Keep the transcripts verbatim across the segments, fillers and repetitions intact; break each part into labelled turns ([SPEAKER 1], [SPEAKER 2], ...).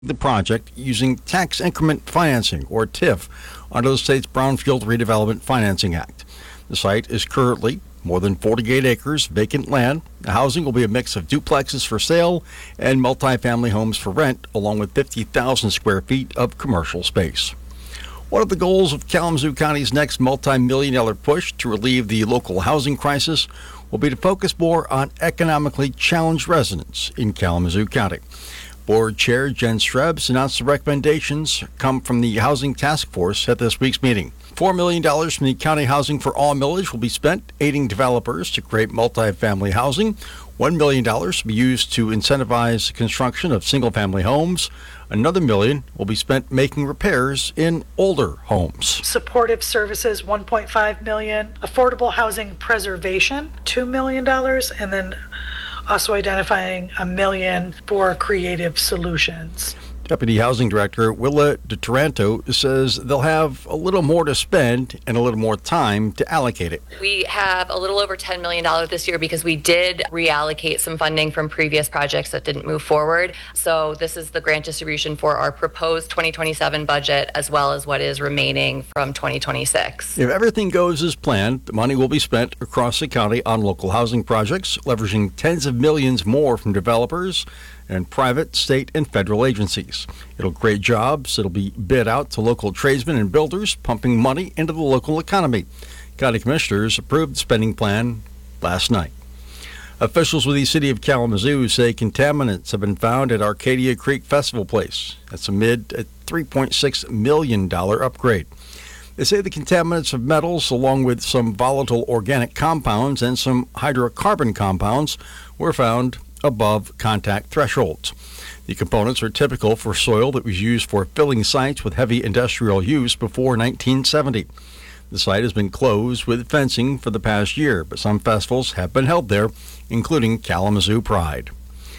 [SPEAKER 1] the project using tax increment financing, or T I F, under the state's Brownfield Redevelopment Financing Act. The site is currently more than forty-eight acres vacant land. The housing will be a mix of duplexes for sale and multifamily homes for rent, along with fifty thousand square feet of commercial space. One of the goals of Kalamazoo County's next multi-million dollar push to relieve the local housing crisis will be to focus more on economically challenged residents in Kalamazoo County. Board Chair Jen Strebs announced the recommendations come from the Housing Task Force at this week's meeting. four million dollars from the County Housing for All millage will be spent aiding developers to create multifamily housing. one million dollars will be used to incentivize the construction of single-family homes. Another million will be spent making repairs in older homes.
[SPEAKER 2] Supportive services, one point five million dollars. Affordable housing preservation, two million dollars. And then also identifying a million for creative solutions.
[SPEAKER 1] Deputy Housing Director Willa DeTaranto says they'll have a little more to spend and a little more time to allocate it.
[SPEAKER 3] We have a little over ten million dollars this year because we did reallocate some funding from previous projects that didn't move forward. So this is the grant distribution for our proposed twenty twenty-seven budget, as well as what is remaining from twenty twenty-six.
[SPEAKER 1] If everything goes as planned, the money will be spent across the county on local housing projects, leveraging tens of millions more from developers and private, state, and federal agencies. It'll create jobs. It'll be bid out to local tradesmen and builders, pumping money into the local economy. County commissioners approved the spending plan last night. Officials with the city of Kalamazoo say contaminants have been found at Arcadia Creek Festival Place. That's amid a three point six million dollars upgrade. They say the contaminants of metals, along with some volatile organic compounds and some hydrocarbon compounds, were found above contact thresholds. The components are typical for soil that was used for filling sites with heavy industrial use before nineteen seventy. The site has been closed with fencing for the past year, but some festivals have been held there, including Kalamazoo Pride.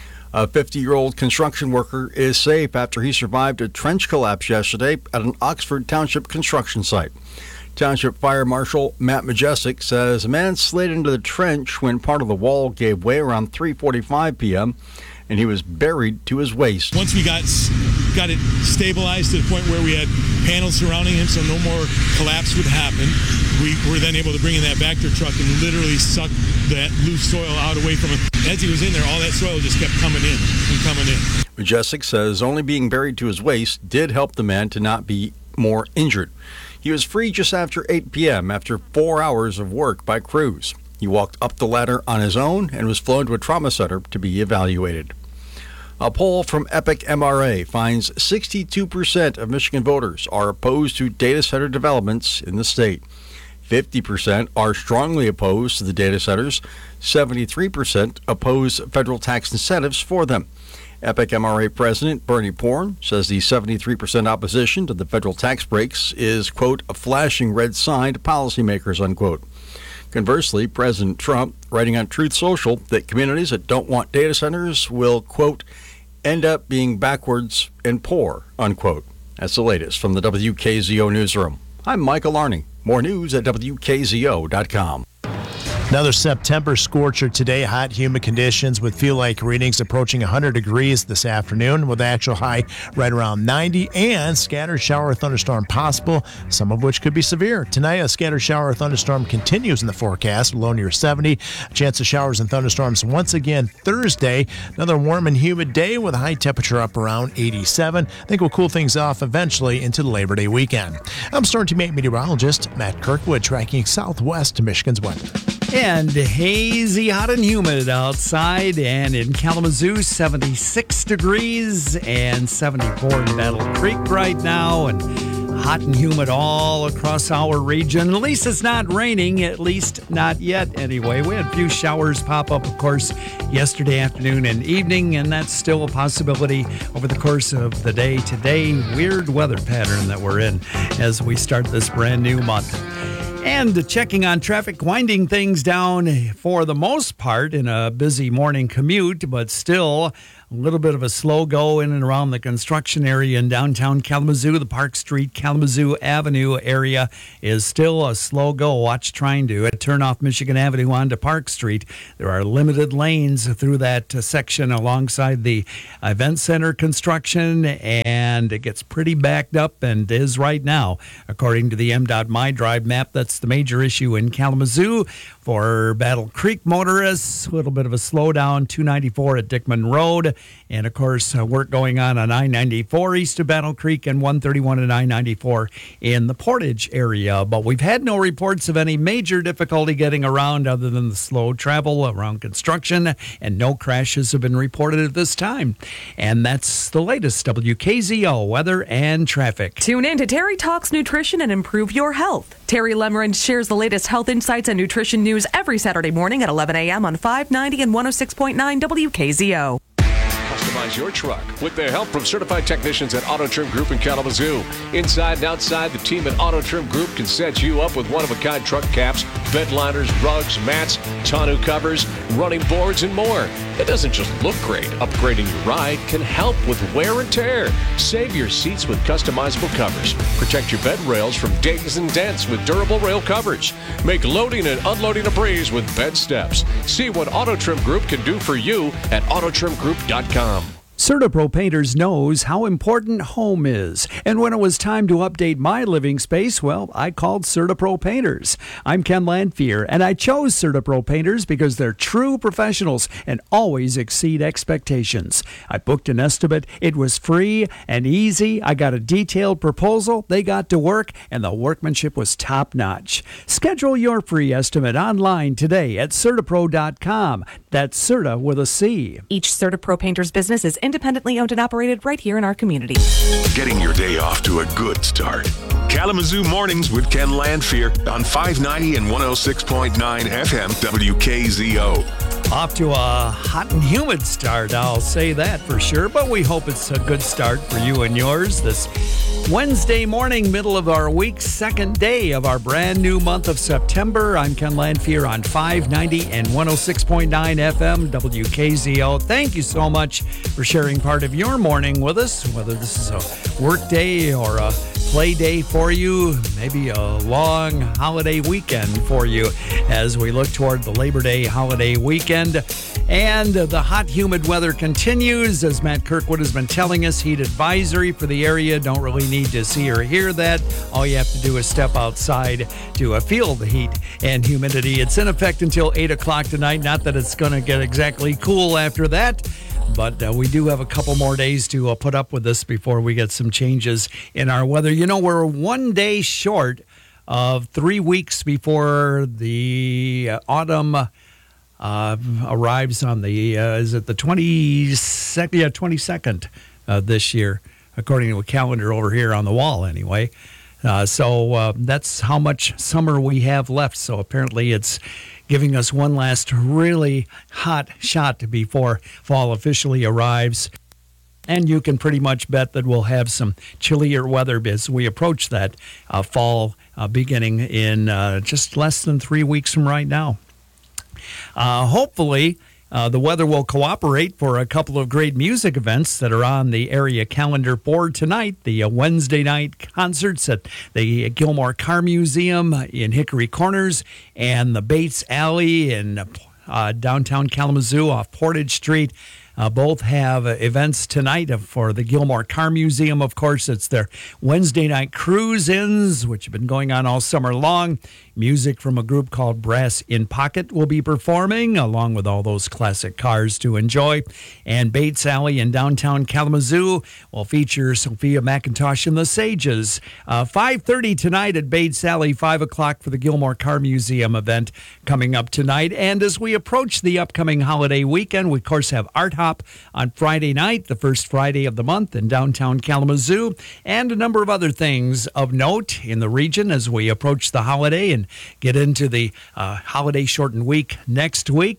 [SPEAKER 1] A fifty-year-old construction worker is safe after he survived a trench collapse yesterday at an Oxford Township construction site. Township Fire Marshal Matt Majestic says a man slid into the trench when part of the wall gave way around three forty-five p.m. and he was buried to his waist.
[SPEAKER 4] Once we got got it stabilized to the point where we had panels surrounding him so no more collapse would happen, we were then able to bring in that Vector truck and literally suck that loose soil out away from him. As he was in there, all that soil just kept coming in and coming in.
[SPEAKER 1] Majestic says only being buried to his waist did help the man to not be more injured. He was free just after eight p.m. after four hours of work by crews. He walked up the ladder on his own and was flown to a trauma center to be evaluated. A poll from Epic M R A finds sixty-two percent of Michigan voters are opposed to data center developments in the state. fifty percent are strongly opposed to the data centers. seventy-three percent oppose federal tax incentives for them. Epic M R A President Bernie Porn says the seventy-three percent opposition to the federal tax breaks is, quote, a flashing red sign to policymakers, unquote. Conversely, President Trump, writing on Truth Social that communities that don't want data centers will, quote, end up being backwards and poor, unquote. That's the latest from the W K Z O newsroom. I'm Michael Arning. More news at W K Z O dot com.
[SPEAKER 5] Another September scorcher today. Hot, humid conditions with feel-like readings approaching one hundred degrees this afternoon with actual high right around ninety, and scattered shower or thunderstorm possible, some of which could be severe. Tonight, a scattered shower or thunderstorm continues in the forecast, low near seventy. A chance of showers and thunderstorms once again Thursday. Another warm and humid day with a high temperature up around eighty-seven. I think we'll cool things off eventually into the Labor Day weekend. I'm Storm Team eight meteorologist Matt Kirkwood, tracking southwest Michigan's weather.
[SPEAKER 6] And hazy, hot and humid outside, and in Kalamazoo, seventy-six degrees and seventy-four in Battle Creek right now, and hot and humid all across our region. At least it's not raining, at least not yet anyway. We had a few showers pop up, of course, yesterday afternoon and evening, and that's still a possibility over the course of the day today. Weird weather pattern that we're in as we start this brand new month. And checking on traffic, winding things down for the most part in a busy morning commute, but still A little bit of a slow go in and around the construction area in downtown Kalamazoo. The Park Street, Kalamazoo Avenue area is still a slow go. Watch trying to turn off Michigan Avenue onto Park Street. There are limited lanes through that uh, section alongside the event center construction, and it gets pretty backed up and is right now, according to the M DOT My Drive map. That's the major issue in Kalamazoo. For Battle Creek motorists, a little bit of a slowdown, two ninety-four at Dickman Road. And, of course, uh, work going on on I ninety-four east of Battle Creek and one thirty-one and I ninety-four in the Portage area. But we've had no reports of any major difficulty getting around other than the slow travel around construction, and no crashes have been reported at this time. And that's the latest W K Z O weather and traffic.
[SPEAKER 7] Tune in to Terry Talks Nutrition and improve your health. Terry Lemmerin shares the latest health insights and nutrition news every Saturday morning at eleven a.m. on five ninety and one oh six point nine W K Z O.
[SPEAKER 8] Customize your truck with the help from certified technicians at Auto Trim Group in Kalamazoo. Inside and outside, the team at Auto Trim Group can set you up with one-of-a-kind truck caps, bed liners, rugs, mats, tonneau covers, running boards, and more. It doesn't just look great. Upgrading your ride can help with wear and tear. Save your seats with customizable covers. Protect your bed rails from dings and dents with durable rail covers. Make loading and unloading a breeze with bed steps. See what Auto Trim Group can do for you at auto trim group dot com.
[SPEAKER 6] CertaPro Painters knows how important home is. And when it was time to update my living space, well, I called CertaPro Painters. I'm Ken Landfear, and I chose CertaPro Painters because they're true professionals and always exceed expectations. I booked an estimate. It was free and easy. I got a detailed proposal. They got to work, and the workmanship was top-notch. Schedule your free estimate online today at Certapro dot com. That's Certa with a C.
[SPEAKER 7] Each CertaPro Painters business is independently owned and operated right here in our community.
[SPEAKER 9] Getting your day off to a good start. Kalamazoo Mornings with Ken Landfear on five ninety and one oh six point nine F M W K Z O.
[SPEAKER 6] Off to a hot and humid start, I'll say that for sure, but we hope it's a good start for you and yours this Wednesday morning, middle of our week, second day of our brand new month of September. I'm Ken Landfear on five ninety and one oh six point nine F M W K Z O. Thank you so much for sharing part of your morning with us, whether this is a work day or a play day for you, maybe a long holiday weekend for you as we look toward the Labor Day holiday weekend. And the hot, humid weather continues. As Matt Kirkwood has been telling us, heat advisory for the area. Don't really need to see or hear that. All you have to do is step outside to uh, feel the heat and humidity. It's in effect until eight o'clock tonight. Not that it's going to get exactly cool after that, but uh, we do have a couple more days to uh, put up with this before we get some changes in our weather. You know, we're one day short of three weeks before the uh, autumn uh, arrives on the, uh, is it the twenty-second? Yeah, twenty-second uh, this year, according to a calendar over here on the wall anyway. Uh, so uh, that's how much summer we have left. So apparently it's giving us one last really hot shot before fall officially arrives. And you can pretty much bet that we'll have some chillier weather as we approach that uh, fall uh, beginning in uh, just less than three weeks from right now. Uh, hopefully, Uh, the weather will cooperate for a couple of great music events that are on the area calendar for tonight. The uh, Wednesday night concerts at the Gilmore Car Museum in Hickory Corners and the Bates Alley in uh, downtown Kalamazoo off Portage Street. Uh, both have uh, events tonight for the Gilmore Car Museum. Of course, it's their Wednesday night cruise-ins, which have been going on all summer long. Music from a group called Brass in Pocket will be performing, along with all those classic cars to enjoy. And Bates Alley in downtown Kalamazoo will feature Sophia McIntosh and the Sages. Uh, five thirty tonight at Bates Alley, five o'clock for the Gilmore Car Museum event coming up tonight. And as we approach the upcoming holiday weekend, we, of course, have Art Hop on Friday night, the first Friday of the month in downtown Kalamazoo, and a number of other things of note in the region as we approach the holiday and get into the uh, holiday shortened week next week.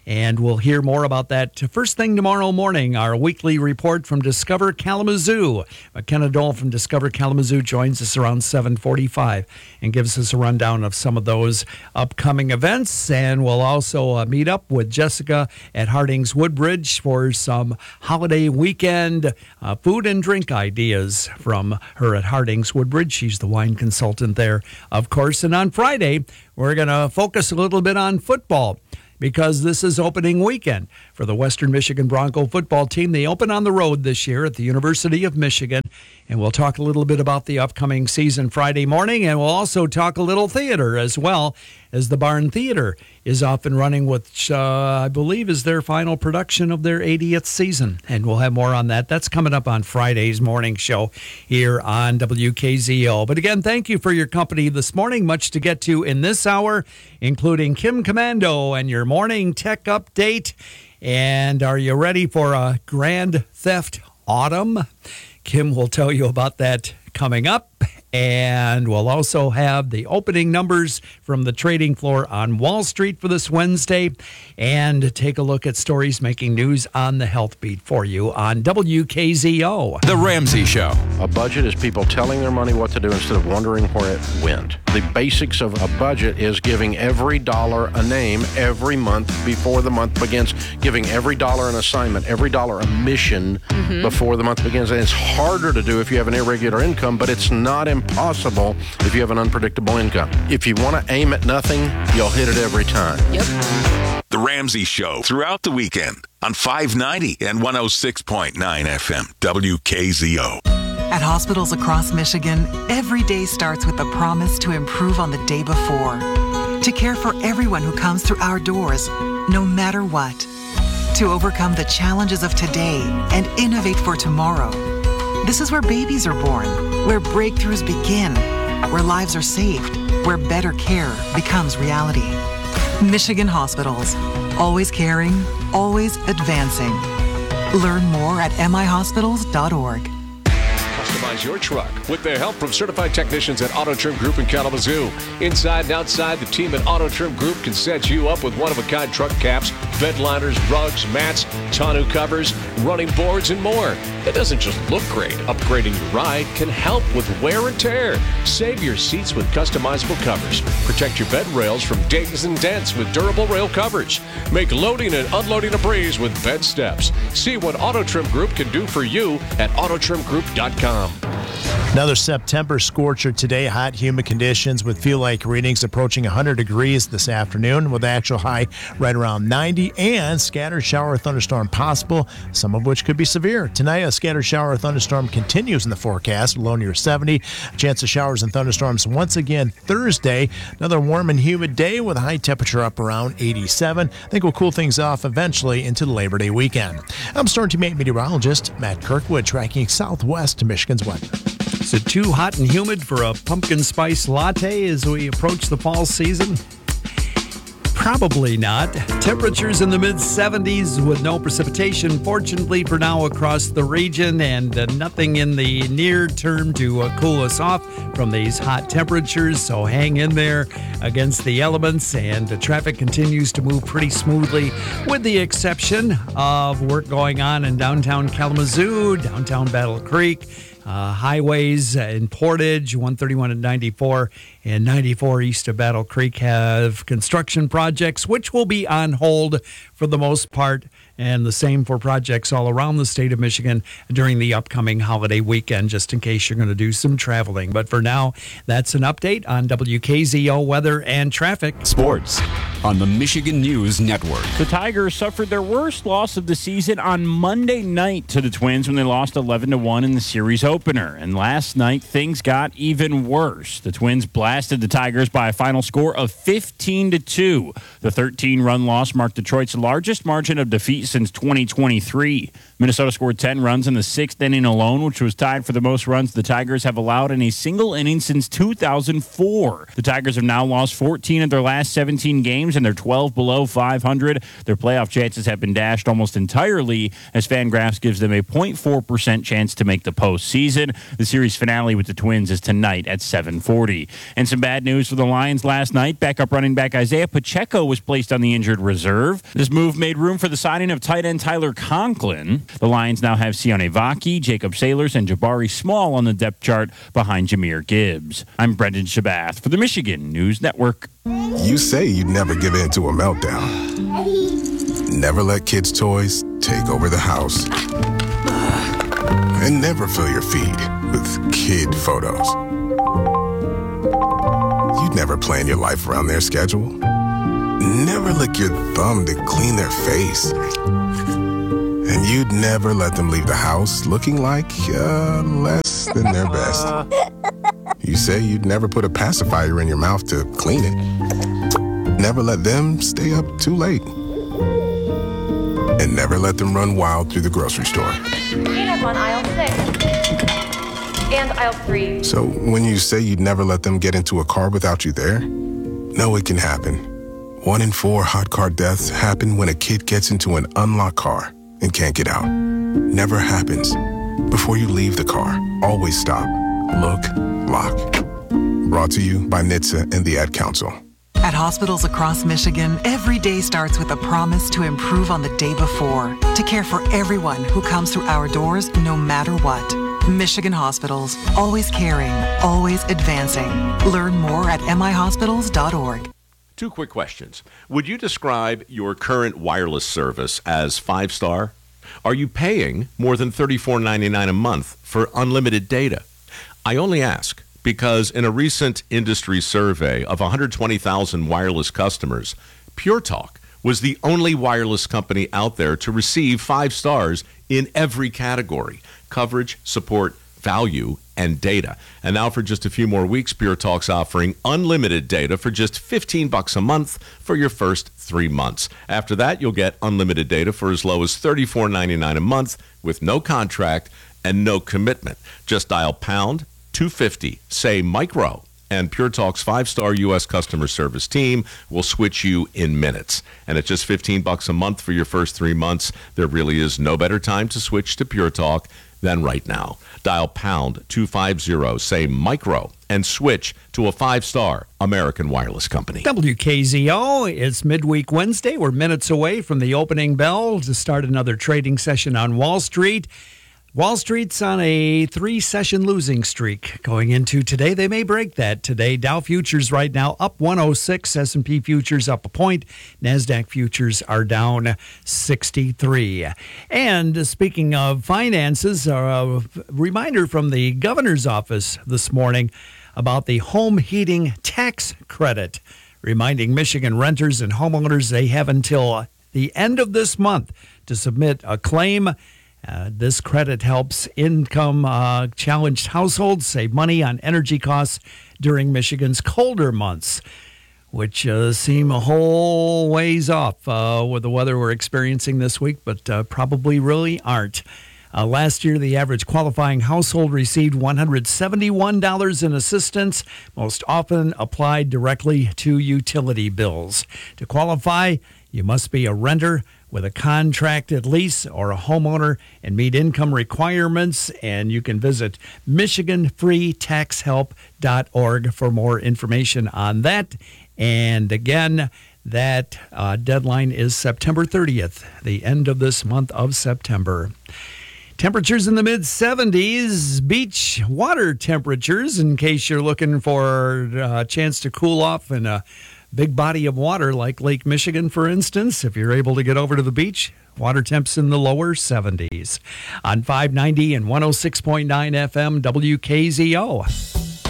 [SPEAKER 6] And we'll hear more about that first thing tomorrow morning, our weekly report from Discover Kalamazoo. McKenna Dole from Discover Kalamazoo joins us around seven forty-five and gives us a rundown of some of those upcoming events. And we'll also uh, meet up with Jessica at Harding's Woodbridge for some holiday weekend uh, food and drink ideas from her at Harding's Woodbridge. She's the wine consultant there, of course. And on Friday, we're going to focus a little bit on football, because this is opening weekend for the Western Michigan Bronco football team. They open on the road this year at the University of Michigan, and we'll talk a little bit about the upcoming season Friday morning, and we'll also talk a little theater as well, as the Barn Theater is off and running, which uh, I believe is their final production of their eightieth season, and we'll have more on that. That's coming up on Friday's morning show here on W K Z O. But again, thank you for your company this morning. Much to get to in this hour, including Kim Commando and your morning tech update. And are you ready for a Grand Theft Autumn? Kim will tell you about that coming up. And we'll also have the opening numbers from the trading floor on Wall Street for this Wednesday, and take a look at stories making news on the Health Beat for you on W K Z O.
[SPEAKER 10] The Ramsey Show.
[SPEAKER 1] A budget is people telling their money what to do instead of wondering where it went. The basics of a budget is giving every dollar a name every month before the month begins, giving every dollar an assignment, every dollar a mission mm-hmm. before the month begins. And it's harder to do if you have an irregular income, but it's not impossible if you have an unpredictable income. If you want to aim at nothing, you'll hit it every time.
[SPEAKER 3] Yep.
[SPEAKER 9] The Ramsey Show throughout the weekend on five ninety and one oh six point nine F M W K Z O.
[SPEAKER 11] At hospitals across Michigan, every day starts with the promise to improve on the day before. To care for everyone who comes through our doors, no matter what. To overcome the challenges of today and innovate for tomorrow. This is where babies are born, where breakthroughs begin, where lives are saved, where better care becomes reality. Michigan Hospitals. Always caring, always advancing. Learn more at m i hospitals dot org.
[SPEAKER 8] Customize your truck with the help from certified technicians at Auto Trim Group in Kalamazoo. Inside and outside, the team at Auto Trim Group can set you up with one-of-a-kind truck caps, bed liners, rugs, mats, tonneau covers, running boards, and more. It doesn't just look great. Upgrading your ride can help with wear and tear. Save your seats with customizable covers. Protect your bed rails from dings and dents with durable rail covers. Make loading and unloading a breeze with bed steps. See what Auto Trim Group can do for you at auto trim group dot com.
[SPEAKER 5] Another September scorcher today. Hot, humid conditions with feel-like readings approaching one hundred degrees this afternoon, with actual high right around ninety, and scattered shower or thunderstorm possible, some of which could be severe. Tonight, a scattered shower or thunderstorm continues in the forecast, low near seventy. Chance of showers and thunderstorms once again Thursday. Another warm and humid day with a high temperature up around eighty-seven. I think we'll cool things off eventually into the Labor Day weekend. I'm Storm Team eight meteorologist Matt Kirkwood, tracking southwest to Michigan's weather.
[SPEAKER 6] Is it too hot and humid for a pumpkin spice latte as we approach the fall season? Probably not. Temperatures in the mid seventies with no precipitation, fortunately for now, across the region, and uh, nothing in the near term to uh, cool us off from these hot temperatures. So hang in there against the elements, and the traffic continues to move pretty smoothly, with the exception of work going on in downtown Kalamazoo, downtown Battle Creek. Uh, highways in Portage, one thirty-one and ninety-four, and ninety-four east of Battle Creek have construction projects, which will be on hold for the most part, and the same for projects all around the state of Michigan during the upcoming holiday weekend, just in case you're going to do some traveling. But for now, that's an update on W K Z O weather and traffic.
[SPEAKER 10] Sports on the Michigan News Network.
[SPEAKER 12] The Tigers suffered their worst loss of the season on Monday night to the Twins when they lost eleven to one in the series opener. And last night, things got even worse. The Twins blasted the Tigers by a final score of fifteen to two. The thirteen-run loss marked Detroit's largest margin of defeat since twenty twenty-three. Minnesota scored ten runs in the sixth inning alone, which was tied for the most runs the Tigers have allowed in a single inning since two thousand four. The Tigers have now lost fourteen of their last seventeen games, and they're twelve below five hundred. Their playoff chances have been dashed almost entirely, as Fangraphs gives them a zero point four percent chance to make the postseason. The series finale with the Twins is tonight at seven forty. And some bad news for the Lions last night. Backup running back Isaiah Pacheco was placed on the injured reserve. This move made room for the signing of tight end Tyler Conklin. The Lions now have Sione Vaki, Jacob Sailors, and Jabari Small on the depth chart behind Jahmyr Gibbs. I'm Brendan Shabath for the Michigan News Network.
[SPEAKER 13] You say you'd never give in to a meltdown. Never let kids' toys take over the house. And never fill your feed with kid photos. You'd never plan your life around their schedule. Never lick your thumb to clean their face. And you'd never let them leave the house looking like uh, less than their best. You say you'd never put a pacifier in your mouth to clean it. Never let them stay up too late. And never let them run wild through the grocery store.
[SPEAKER 14] Peanut on aisle six. And aisle three.
[SPEAKER 13] So when you say you'd never let them get into a car without you there, no, it can happen. One in four hot car deaths happen when a kid gets into an unlocked car and can't get out. Never happens. Before you leave the car, always stop, look, lock. Brought to you by N H T S A and the Ad Council.
[SPEAKER 11] At hospitals across Michigan, every day starts with a promise to improve on the day before, to care for everyone who comes through our doors, no matter what. Michigan Hospitals, always caring, always advancing. Learn more at m i hospitals dot org.
[SPEAKER 15] Two quick questions. Would you describe your current wireless service as five-star? Are you paying more than thirty-four ninety-nine a month for unlimited data? I only ask because in a recent industry survey of one hundred twenty thousand wireless customers, Pure Talk was the only wireless company out there to receive five stars in every category: coverage, support, value, and data. And now for just a few more weeks, Pure Talk's offering unlimited data for just fifteen bucks a month for your first three months. After that, you'll get unlimited data for as low as thirty-four ninety-nine a month with no contract and no commitment. Just dial pound two fifty, say micro, and Pure Talk's five-star U S customer service team will switch you in minutes. And at just fifteen bucks a month for your first three months, there really is no better time to switch to Pure Talk than right now. Dial pound two fifty, say micro, and switch to a five-star American wireless company.
[SPEAKER 6] W K Z O, it's midweek Wednesday. We're minutes away from the opening bell to start another trading session on Wall Street. Wall Street's on a three-session losing streak going into today. They may break that today. Dow futures right now up one oh six, S and P futures up a point, NASDAQ futures are down sixty-three. And speaking of finances, a reminder from the governor's office this morning about the home heating tax credit, reminding Michigan renters and homeowners they have until the end of this month to submit a claim. Uh, this credit helps income-challenged uh, households save money on energy costs during Michigan's colder months, which uh, seem a whole ways off uh, with the weather we're experiencing this week, but uh, probably really aren't. Uh, last year, the average qualifying household received one hundred seventy-one dollars in assistance, most often applied directly to utility bills. To qualify, you must be a renter with a contracted lease or a homeowner and meet income requirements. And you can visit michigan free tax help dot org for more information on that. And again, that uh, deadline is September thirtieth, the end of this month of September. Temperatures in the mid seventies, beach water temperatures, in case you're looking for a chance to cool off in a big body of water like Lake Michigan, for instance. If you're able to get over to the beach, water temps in the lower seventies. On five ninety and one oh six point nine F M W K Z O.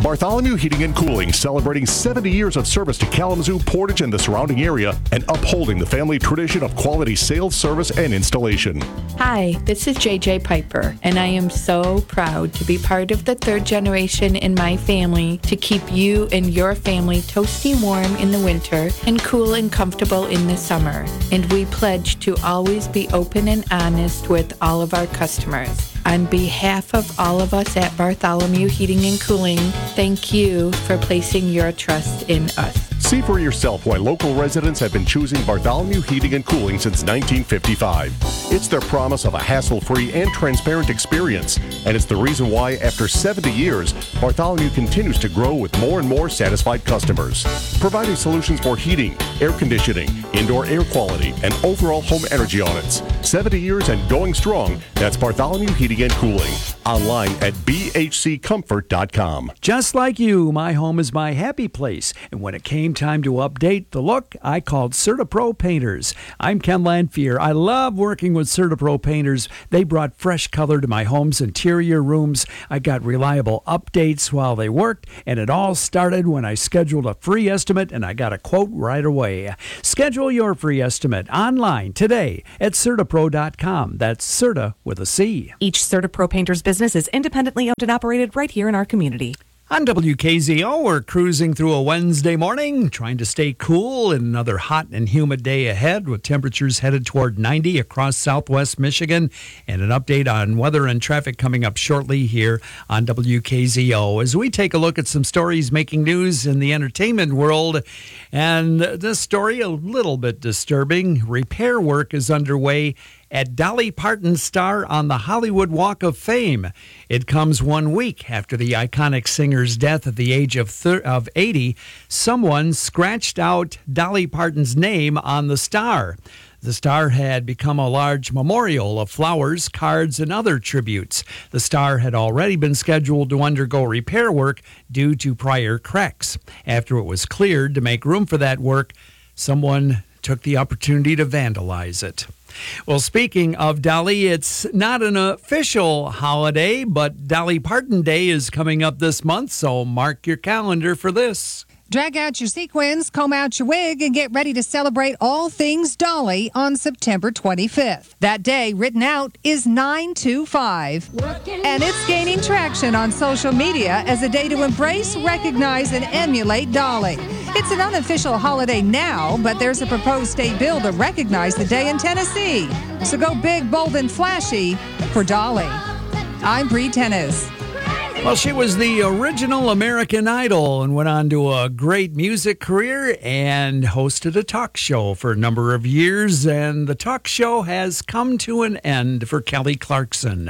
[SPEAKER 16] Bartholomew Heating and Cooling, celebrating seventy years of service to Kalamazoo, Portage, and the surrounding area, and upholding the family tradition of quality sales, service, and installation.
[SPEAKER 17] Hi, this is J J Piper, and I am so proud to be part of the third generation in my family to keep you and your family toasty warm in the winter and cool and comfortable in the summer. And we pledge to always be open and honest with all of our customers. On behalf of all of us at Bartholomew Heating and Cooling, thank you for placing your trust in us.
[SPEAKER 16] See for yourself why local residents have been choosing Bartholomew Heating and Cooling since nineteen fifty-five. It's their promise of a hassle-free and transparent experience, and it's the reason why, after seventy years, Bartholomew continues to grow with more and more satisfied customers. Providing solutions for heating, air conditioning, indoor air quality, and overall home energy audits. seventy years and going strong. That's Bartholomew Heating and Cooling. Online at b h c comfort dot com.
[SPEAKER 6] Just like you, my home is my happy place. And when it came time to update the look, I called CertaPro Painters. I'm Ken Lanphier. I love working with CertaPro Painters. They brought fresh color to my home's interior rooms. I got reliable updates while they worked, and it all started when I scheduled a free estimate, and I got a quote right away. Schedule your free estimate online today at Certapro dot com. That's Certa with a C.
[SPEAKER 7] Each CertaPro Painters business is independently owned and operated right here in our community.
[SPEAKER 6] On W K Z O, we're cruising through a Wednesday morning, trying to stay cool in another hot and humid day ahead with temperatures headed toward ninety across southwest Michigan, and an update on weather and traffic coming up shortly here on W K Z O as we take a look at some stories making news in the entertainment world. And this story, a little bit disturbing. Repair work is underway at Dolly Parton's star on the Hollywood Walk of Fame. It comes one week after the iconic singer's death at the age of thir- of eighty. Someone scratched out Dolly Parton's name on the star. The star had become a large memorial of flowers, cards, and other tributes. The star had already been scheduled to undergo repair work due to prior cracks. After it was cleared to make room for that work, someone took the opportunity to vandalize it. Well, speaking of Dolly, it's not an official holiday, but Dolly Parton Day is coming up this month, so mark your calendar for this.
[SPEAKER 18] Drag out your sequins, comb out your wig, and get ready to celebrate all things Dolly on September twenty-fifth. That day, written out, is nine two five. And it's gaining traction on social media as a day to embrace, recognize, and emulate Dolly. It's an unofficial holiday now, but there's a proposed state bill to recognize the day in Tennessee. So go big, bold, and flashy for Dolly. I'm Bree Tennis.
[SPEAKER 6] Well, she was the original American Idol and went on to a great music career and hosted a talk show for a number of years. And the talk show has come to an end for Kelly Clarkson.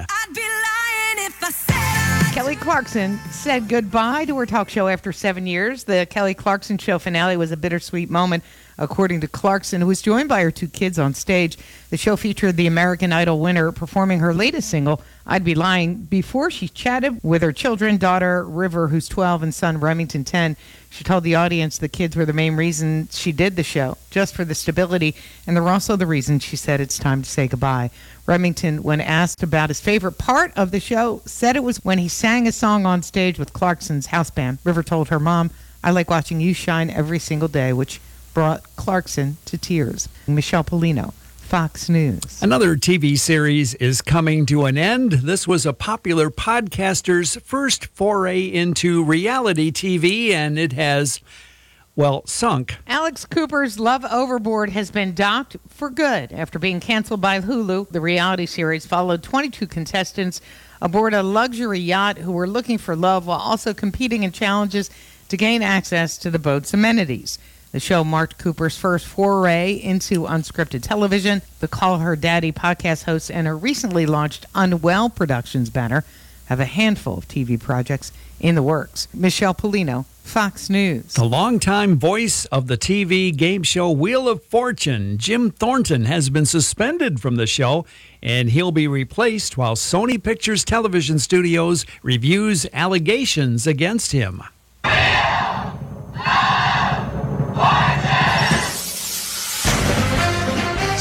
[SPEAKER 19] Kelly Clarkson said goodbye to her talk show after seven years. The Kelly Clarkson Show finale was a bittersweet moment, according to Clarkson, who was joined by her two kids on stage. The show featured the American Idol winner performing her latest single, I'd Be Lying, before she chatted with her children, daughter River, who's twelve, and son Remington, ten. She told the audience the kids were the main reason she did the show, just for the stability, and they're also the reason she said it's time to say goodbye. Remington, when asked about his favorite part of the show, said it was when he sang a song on stage with Clarkson's house band. River told her mom, I like watching you shine every single day, which brought Clarkson to tears. Michelle Polino, Fox News.
[SPEAKER 6] Another T V series is coming to an end. This was a popular podcaster's first foray into reality T V, and it has, well, sunk.
[SPEAKER 19] Alex Cooper's Love Overboard has been docked for good after being canceled by Hulu. The reality series followed twenty-two contestants aboard a luxury yacht who were looking for love while also competing in challenges to gain access to the boat's amenities. The show marked Cooper's first foray into unscripted television. The Call Her Daddy podcast host and her recently launched Unwell Productions banner have a handful of T V projects in the works. Michelle Polino, Fox News.
[SPEAKER 6] The longtime voice of the T V game show Wheel of Fortune, Jim Thornton, has been suspended from the show, and he'll be replaced while Sony Pictures Television Studios reviews allegations against him.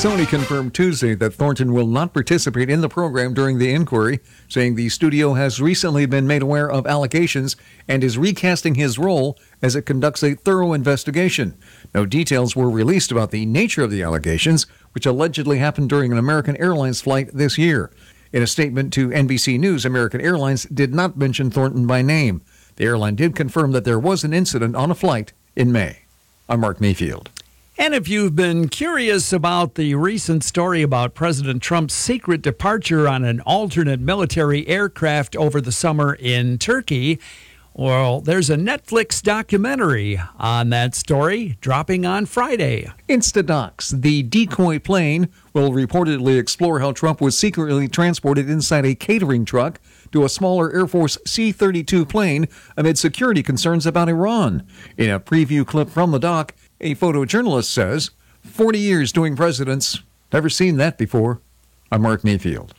[SPEAKER 20] Sony confirmed Tuesday that Thornton will not participate in the program during the inquiry, saying the studio has recently been made aware of allegations and is recasting his role as it conducts a thorough investigation. No details were released about the nature of the allegations, which allegedly happened during an American Airlines flight this year. In a statement to N B C News, American Airlines did not mention Thornton by name. The airline did confirm that there was an incident on a flight in May. I'm Mark Mayfield.
[SPEAKER 6] And if you've been curious about the recent story about President Trump's secret departure on an alternate military aircraft over the summer in Turkey, well, there's a Netflix documentary on that story dropping on Friday.
[SPEAKER 20] Instadocs, the decoy plane, will reportedly explore how Trump was secretly transported inside a catering truck to a smaller Air Force C thirty-two plane amid security concerns about Iran. In a preview clip from the doc, a photojournalist says, forty years doing presidents, never seen that before. I'm Mark Mayfield.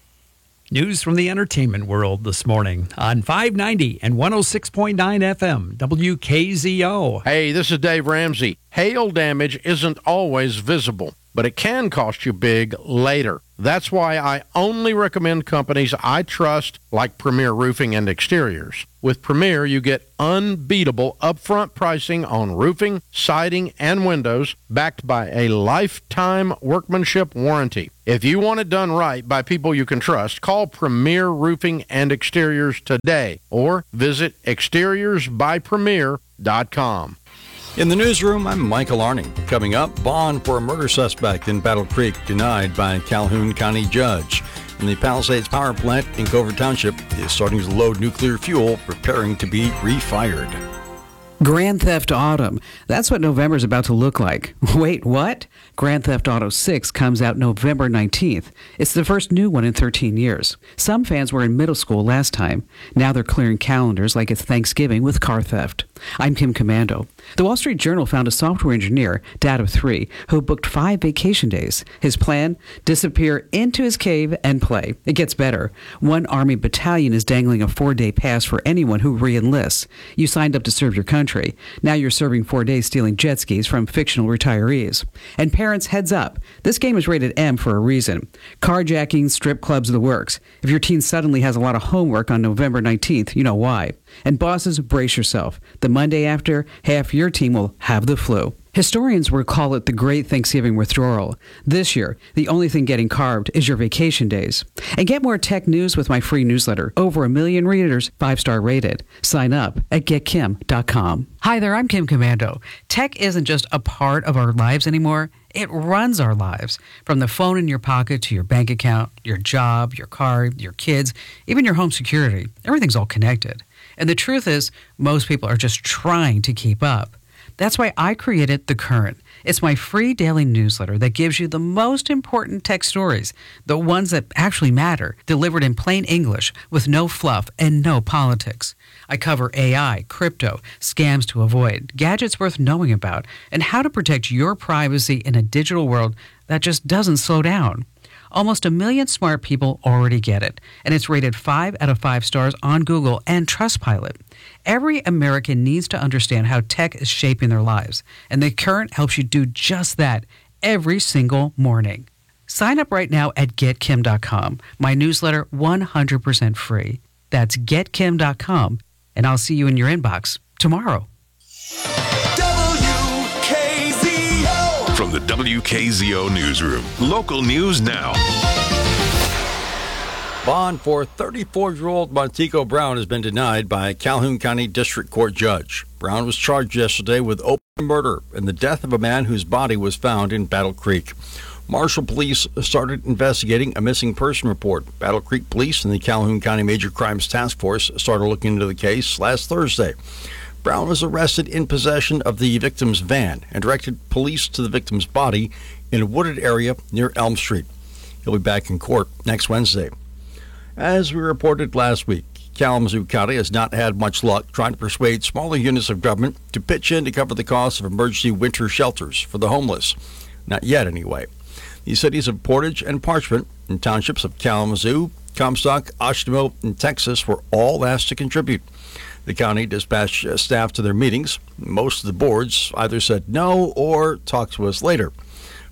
[SPEAKER 6] News from the entertainment world this morning on five ninety and one oh six point nine F M, W K Z O.
[SPEAKER 21] Hey, this is Dave Ramsey. Hail damage isn't always visible, but it can cost you big later. That's why I only recommend companies I trust, like Premier Roofing and Exteriors. With Premier, you get unbeatable upfront pricing on roofing, siding, and windows, backed by a lifetime workmanship warranty. If you want it done right by people you can trust, call Premier Roofing and Exteriors today or visit exteriors by premier dot com.
[SPEAKER 1] In the newsroom, I'm Michael Arning. Coming up, bond for a murder suspect in Battle Creek denied by a Calhoun County judge. And the Palisades Power Plant in Covert Township is starting to load nuclear fuel, preparing to be refired.
[SPEAKER 22] Grand Theft Autumn. That's what November's about to look like. Wait, what? Grand Theft Auto six comes out November nineteenth. It's the first new one in thirteen years. Some fans were in middle school last time. Now they're clearing calendars like it's Thanksgiving with car theft. I'm Kim Commando. The Wall Street Journal found a software engineer, dad of three, who booked five vacation days. His plan? Disappear into his cave and play. It gets better. One Army battalion is dangling a four-day pass for anyone who re-enlists. You signed up to serve your country. Now you're serving four days stealing jet skis from fictional retirees. And parents, heads up. This game is rated M for a reason. Carjacking, strip clubs, the works. If your teen suddenly has a lot of homework on November nineteenth, you know why. And bosses, brace yourself. The Monday after, half your team will have the flu. Historians will call it the Great Thanksgiving Withdrawal. This year, the only thing getting carved is your vacation days. And get more tech news with my free newsletter. Over a million readers, five-star rated. Sign up at get kim dot com. Hi there, I'm Kim Commando. Tech isn't just a part of our lives anymore. It runs our lives. From the phone in your pocket to your bank account, your job, your car, your kids, even your home security. Everything's all connected. And the truth is, most people are just trying to keep up. That's why I created The Current. It's my free daily newsletter that gives you the most important tech stories, the ones that actually matter, delivered in plain English with no fluff and no politics. I cover A I, crypto, scams to avoid, gadgets worth knowing about, and how to protect your privacy in a digital world that just doesn't slow down. Almost a million smart people already get it, and it's rated five out of five stars on Google and Trustpilot. Every American needs to understand how tech is shaping their lives, and The Current helps you do just that every single morning. Sign up right now at get kim dot com. My newsletter, one hundred percent free. That's get kim dot com, and I'll see you in your inbox tomorrow.
[SPEAKER 9] From the W K Z O Newsroom, local news now.
[SPEAKER 1] Bond for thirty-four-year-old Montego Brown has been denied by a Calhoun County District Court judge. Brown was charged yesterday with open murder and the death of a man whose body was found in Battle Creek. Marshall Police started investigating a missing person report. Battle Creek Police and the Calhoun County Major Crimes Task Force started looking into the case last Thursday. Brown was arrested in possession of the victim's van and directed police to the victim's body in a wooded area near Elm Street. He'll be back in court next Wednesday. As we reported last week, Kalamazoo County has not had much luck trying to persuade smaller units of government to pitch in to cover the cost of emergency winter shelters for the homeless. Not yet, anyway. The cities of Portage and Parchment and townships of Kalamazoo, Comstock, Oshtemo, and Texas were all asked to contribute. The county dispatched staff to their meetings. Most of the boards either said no or talk to us later.